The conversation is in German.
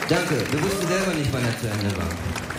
Danke. Wir wussten selber nicht, wann er zu Ende war.